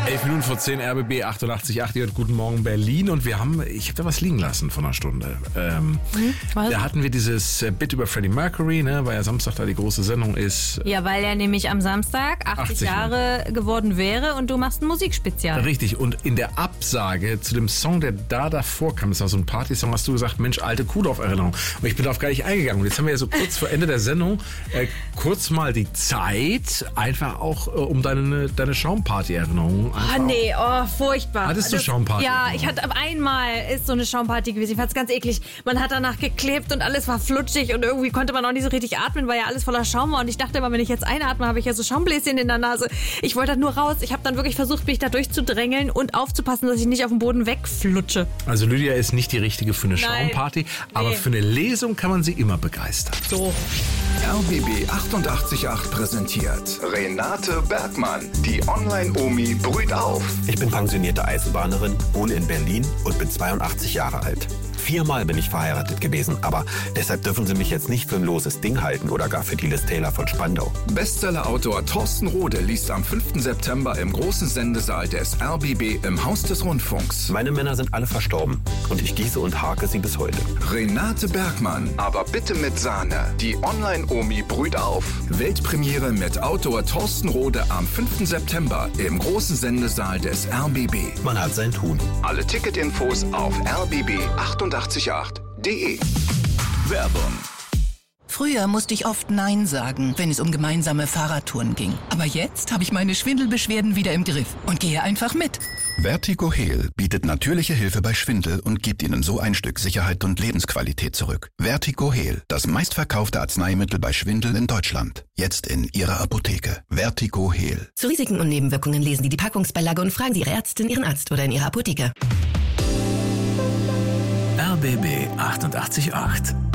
11 Minuten vor 10, RBB 88.8, ihr hört Guten Morgen Berlin und ich habe da was liegen lassen von einer Stunde. Da hatten wir dieses Bit über Freddie Mercury, ne, weil ja Samstag da die große Sendung ist. Ja, weil er nämlich am Samstag 80 Jahre geworden wäre und du machst ein Musikspezial. Richtig, und in der Absage zu dem Song, der da davor kam, das war so ein Partysong, hast du gesagt, Mensch, alte Kuhdorf-Erinnerung. Und ich bin darauf gar nicht eingegangen. Und jetzt haben wir ja so kurz vor Ende der Sendung kurz mal die Zeit, einfach auch um deine Schaumparty-Erinnerung. Furchtbar. Hattest du Schaumparty? Ja, ich hatte einmal ist so eine Schaumparty gewesen. Ich fand es ganz eklig. Man hat danach geklebt und alles war flutschig und irgendwie konnte man auch nicht so richtig atmen, weil ja alles voller Schaum war. Und ich dachte immer, wenn ich jetzt einatme, habe ich ja so Schaumbläschen in der Nase. Ich wollte nur raus. Ich habe dann wirklich versucht, mich da durchzudrängeln und aufzupassen, dass ich nicht auf dem Boden wegflutsche. Also Lydia ist nicht die richtige für eine Schaumparty, aber für eine Lesung kann man sie immer begeistern. So. RBB 88.8 präsentiert Renate Bergmann. Die Online-Omi brüht auf. Ich bin pensionierte Eisenbahnerin, wohne in Berlin und bin 82 Jahre alt. 4-mal bin ich verheiratet gewesen, aber deshalb dürfen Sie mich jetzt nicht für ein loses Ding halten oder gar für die Liz Taylor von Spandau. Bestseller-Autor Thorsten Rode liest am 5. September im großen Sendesaal des RBB im Haus des Rundfunks. Meine Männer sind alle verstorben und ich gieße und hake sie bis heute. Renate Bergmann, aber bitte mit Sahne. Die Online-Omi brüht auf. Weltpremiere mit Autor Thorsten Rode am 5. September im großen Sendesaal des RBB. Man hat sein Tun. Alle Ticketinfos auf rbb888.de. Werbung. Früher musste ich oft Nein sagen, wenn es um gemeinsame Fahrradtouren ging. Aber jetzt habe ich meine Schwindelbeschwerden wieder im Griff und gehe einfach mit. Vertigo Heal bietet natürliche Hilfe bei Schwindel und gibt Ihnen so ein Stück Sicherheit und Lebensqualität zurück. Vertigo Heal, das meistverkaufte Arzneimittel bei Schwindel in Deutschland. Jetzt in Ihrer Apotheke. Vertigo Heal. Zu Risiken und Nebenwirkungen lesen Sie die Packungsbeilage und fragen Sie Ihre Ärztin, Ihren Arzt oder in Ihrer Apotheke. RBB 88.8